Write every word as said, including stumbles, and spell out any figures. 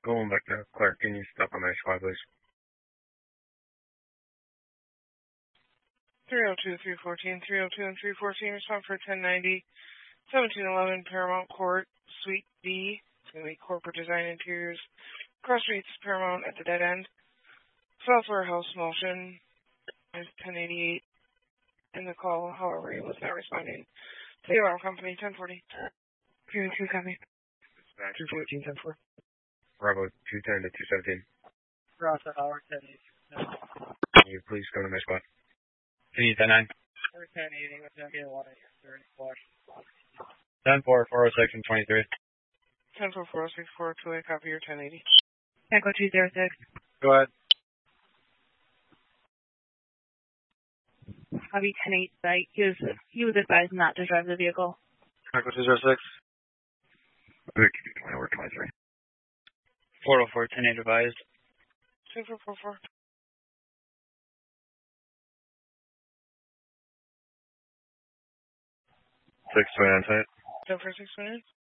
Going back to Clark, can you stop on my squad, please? three oh two, three fourteen, three oh two and three fourteen, respond for ten ninety, seventeen eleven Paramount Court, Suite D. It's going to be corporate design interiors. Cross Streets, Paramount at the dead end. Software House Motion, ten eighty-eight in the call, however, he was not responding. Zero Company, ten forty. three oh two, copy. two fourteen, ten four. Bravo, two ten to two seventeen. Rossa Howard, ten eighty. Can you please go to my spot? Can you ten nine? We're ten eighty with them getting one thirty flush. ten four, four oh six and twenty-three. ten four, four oh six, four two eight, copy your ten eighty. Echo two zero six. Go ahead. Copy ten eight site. He was, he was advised not to drive the vehicle. Echo two zero six. Vic, twenty-four twenty-three. four oh four, ten eight advised. ten four four four. six twenty-nine site. ten four six twenty-nine.